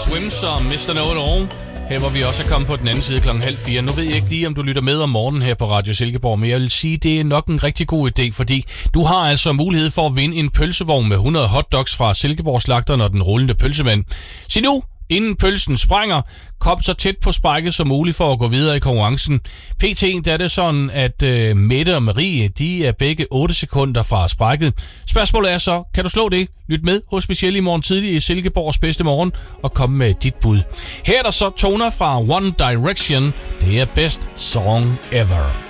Swims og Mr. Know It All. Her hvor vi også er kommet på den anden side 3:30. Nu ved jeg ikke lige, om du lytter med om morgenen her på Radio Silkeborg, men jeg vil sige, det er nok en rigtig god idé, fordi du har altså mulighed for at vinde en pølsevogn med 100 hotdogs fra Silkeborg Slagteren og den rullende pølsemand. Se nu, inden pølsen sprænger, kom så tæt på sprækket som muligt for at gå videre i konkurrencen. PT, der er det sådan, at Mette og Marie, de er begge 8 sekunder fra sprækket. Spørgsmålet er så, kan du slå det? Lyt med hos Specielle i morgen tidlig i Silkeborgs bedste morgen og kom med dit bud. Her er der så toner fra One Direction. Det er Best Song Ever.